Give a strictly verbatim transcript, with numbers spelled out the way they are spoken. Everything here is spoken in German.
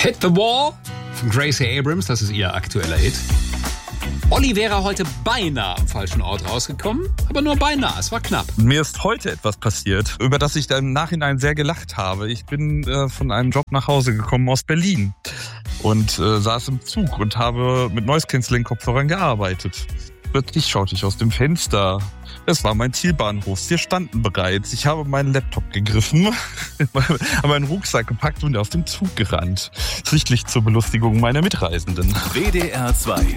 Hit the Wall von Gracie Abrams, das ist ihr aktueller Hit. Olli wäre heute beinahe am falschen Ort rausgekommen, aber nur beinahe, es war knapp. Mir ist heute etwas passiert, über das ich dann im Nachhinein sehr gelacht habe. Ich bin äh, von einem Job nach Hause gekommen aus Berlin und äh, saß im Zug und habe mit Noise-Canceling-Kopfhörern gearbeitet. Plötzlich schaute ich aus dem Fenster. Es war mein Zielbahnhof. Wir standen bereits. Ich habe meinen Laptop gegriffen, habe meinen Rucksack gepackt und auf den Zug gerannt. Sichtlich zur Belustigung meiner Mitreisenden. W D R zwei